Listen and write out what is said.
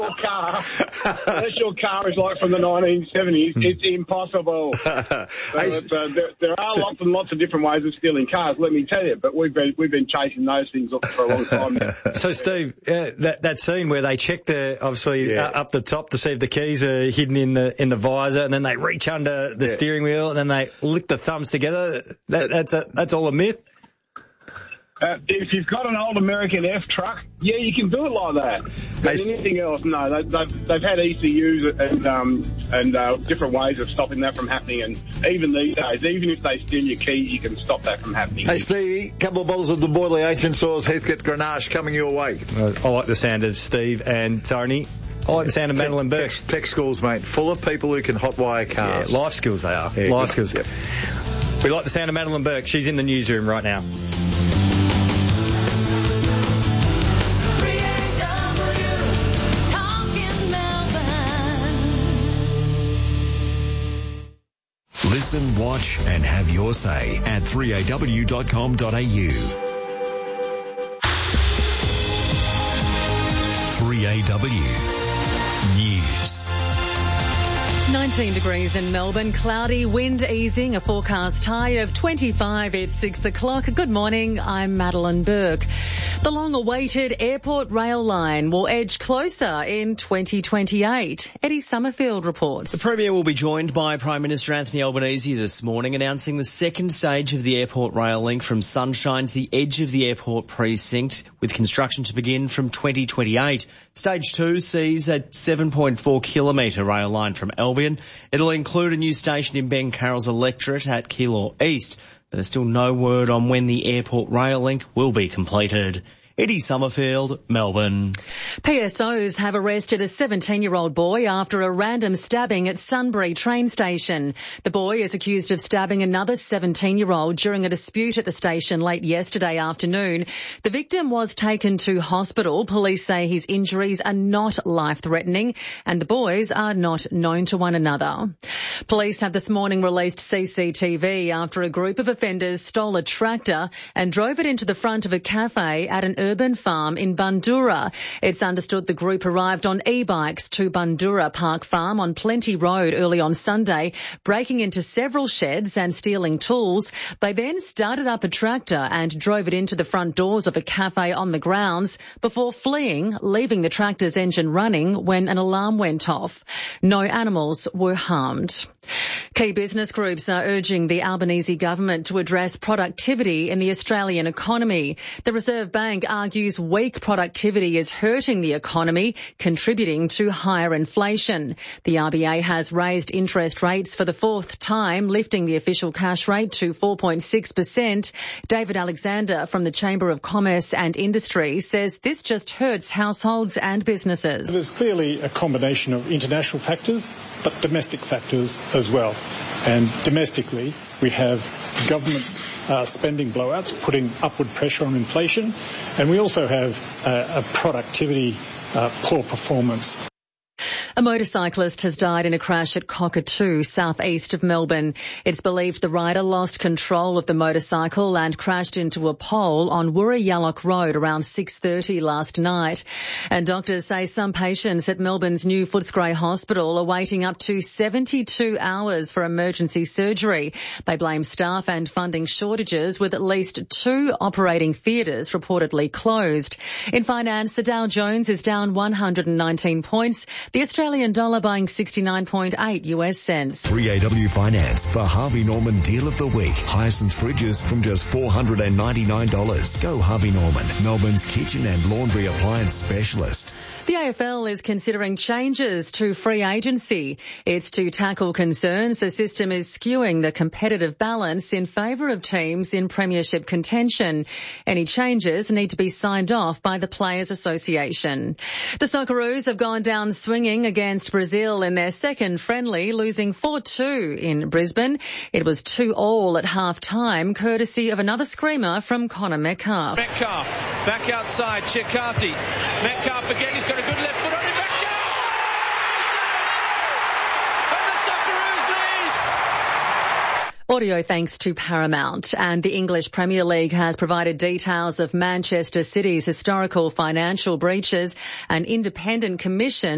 car, unless your car is like from the 1970s, it's impossible. There are lots and lots of different ways of stealing cars, let me tell you, but we've been chasing those things for a long time now. So, Steve, that scene where they check up the top to see if the keys are hidden in the visor, and then they reach under the steering wheel, and then they lick the thumbs together. That's all a myth. If you've got an old American F truck, yeah, you can do it like that. But anything else, no. They've had ECUs and different ways of stopping that from happening. And even these days, even if they steal your keys, you can stop that from happening. Hey, Stevie, a couple of bottles of the Boyley Ancient Stores Heathcote Grenache coming your way. I like the sound of Steve and Tony. I like the sound of Madeline Burke. Tech schools, mate, full of people who can hotwire cars. Yeah, life skills they are. Yeah, life skills. Yep. We like the sound of Madeline Burke. She's in the newsroom right now. Listen, watch and have your say at 3aw.com.au. 3AW News. 19 degrees in Melbourne, cloudy, wind easing, a forecast high of 25 at 6 o'clock. Good morning, I'm Madeline Burke. The long-awaited airport rail line will edge closer in 2028. Eddie Summerfield reports. The Premier will be joined by Prime Minister Anthony Albanese this morning, announcing the second stage of the airport rail link from Sunshine to the edge of the airport precinct, with construction to begin from 2028. Stage 2 sees a 7.4 kilometre rail line from Albion. It'll include a new station in Ben Carroll's electorate at Keilor East, but there's still no word on when the airport rail link will be completed. Eddie Summerfield, Melbourne. PSOs have arrested a 17-year-old boy after a random stabbing at Sunbury train station. The boy is accused of stabbing another 17-year-old during a dispute at the station late yesterday afternoon. The victim was taken to hospital. Police say his injuries are not life-threatening and the boys are not known to one another. Police have this morning released CCTV after a group of offenders stole a tractor and drove it into the front of a cafe at an urban farm in Bundoora. It's understood the group arrived on e-bikes to Bundoora Park Farm on Plenty Road early on Sunday, breaking into several sheds and stealing tools. They then started up a tractor and drove it into the front doors of a cafe on the grounds before fleeing, leaving the tractor's engine running when an alarm went off. No animals were harmed. Key business groups are urging the Albanese government to address productivity in the Australian economy. The Reserve Bank argues weak productivity is hurting the economy, contributing to higher inflation. The RBA has raised interest rates for the fourth time, lifting the official cash rate to 4.6%. David Alexander from the Chamber of Commerce and Industry says this just hurts households and businesses. There's clearly a combination of international factors, but domestic factors as well. And domestically, we have government's spending blowouts putting upward pressure on inflation, and we also have a productivity poor performance. A motorcyclist has died in a crash at Cockatoo, southeast of Melbourne. It's believed the rider lost control of the motorcycle and crashed into a pole on Wurrayallock Road around 6:30 last night. And doctors say some patients at Melbourne's new Footscray Hospital are waiting up to 72 hours for emergency surgery. They blame staff and funding shortages, with at least 2 operating theatres reportedly closed. In finance, the Dow Jones is down 119 points. The Australian dollar buying 69.8 US cents. 3AW Finance for Harvey Norman Deal of the Week. Hyacinth fridges from just $499. Go Harvey Norman, Melbourne's kitchen and laundry appliance specialist. The AFL is considering changes to free agency. It's to tackle concerns the system is skewing the competitive balance in favour of teams in premiership contention. Any changes need to be signed off by the Players Association. The Socceroos have gone down swinging against Brazil in their second friendly, losing 4-2 in Brisbane. It was 2-2 at half-time, courtesy of another screamer from Connor Metcalfe. Metcalfe, back outside, Chikati. Metcalfe again, he's got a good left foot on him. Audio thanks to Paramount. And the English Premier League has provided details of Manchester City's historical financial breaches. An independent commission